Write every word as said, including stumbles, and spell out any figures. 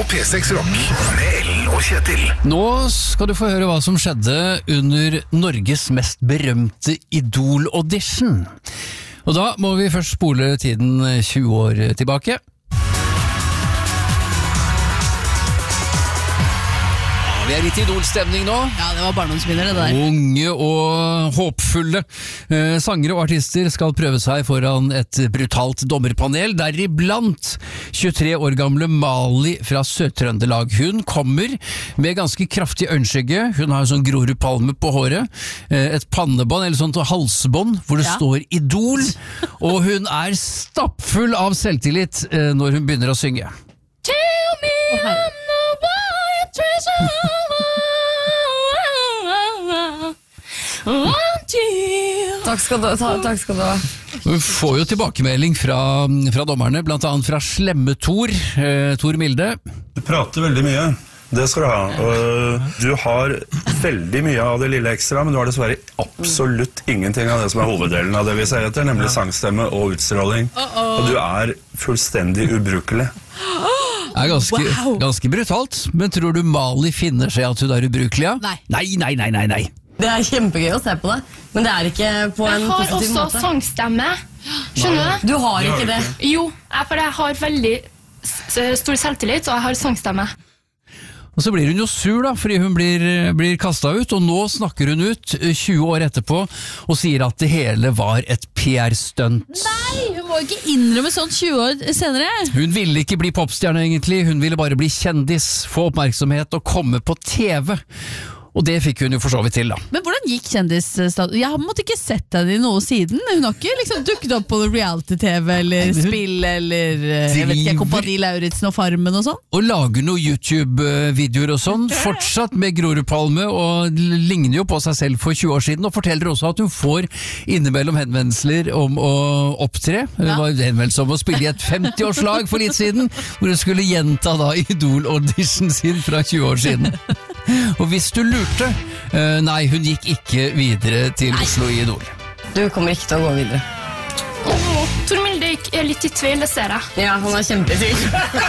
på P seks Rock med Ellen og Kjetil. Nå skal du få høre hva som skjedde under Norges mest berømte Idol-audition. Og da må vi først spole tiden tjue år tilbake. Vi er litt i Idol-stemning nå. Ja, det var barndomsminner det der. Unge og håpfulle eh, sangere og artister skal prøve seg foran et brutalt dommerpanel, deriblant tjuetre år gamle Mali fra Sør-Trøndelag. Hun kommer med ganske kraftig øyenskygge. Hun har en sånn Grorud Palme på håret, eh, et pannebånd eller sånt halsbånd hvor det ja. står Idol, og hun er stappfull av selvtillit eh, når hun begynner å synge. Tell me I'm the white treasure. Takk skal du ha, takk skal du ha. Vi får jo tilbakemelding fra, fra dommerne, blant annet fra slemme Tor, eh, Tor Milde. Du prater veldig mye, det skal du ha. Og du har veldig mye av det lille ekstra, men du har dessverre absolutt ingenting av det som er hoveddelen av det vi ser etter, nemlig sangstemme og utstråling. Og du er fullstendig ubrukelig. Det er ganske, wow. ganske brutalt, men tror du Mali finner seg at hun er ubrukelig? Ja? Nei. Nei, nei, nei, nei, nei. Det er kjempegøy å se på det, men det er ikke på en positiv måte. Jeg har også sangstemme. Skjønner du? Du har ikke det. Jo, for jeg har veldig stor selvtillit, og jeg har sangstemme. Og så blir hun jo sur da, fordi hun blir, blir kastet ut, og nå snakker hun ut tjue år etterpå og sier at det hele var et P R-stunt. Nei, hun må ikke innrømme sånn tjue år senere. Hun ville ikke bli popstjerne egentlig, hun ville bare bli kjendis, få oppmerksomhet og komme på T V. Og det fikk hun jo for så vidt til da. Men hvordan gikk kjendisstatus? Jeg har måtte ikke sett henne i noe siden. Hun har ikke liksom dukket opp på reality-tv eller spill eller jeg vet ikke, Kompani Lauritzen og Farmen og sånn. Og lager noen YouTube-videoer og sånn, fortsatt med Grorud Palme, og ligner jo på seg selv for tjue år siden, og forteller også at hun får innimellom henvendelser om å opptre. Det var henvendelse om å spille i et femti-årslag for litt siden, hvor hun skulle gjenta da Idol-audition sin fra tjue år siden. Og hvis du lurte, uh, nei, hun gikk ikke videre til nei. Oslo i Idol. Du kommer ikke til å gå videre. Åh, Tor Milde er litt i tvil, det ser jeg. Ja, han er kjempetvil.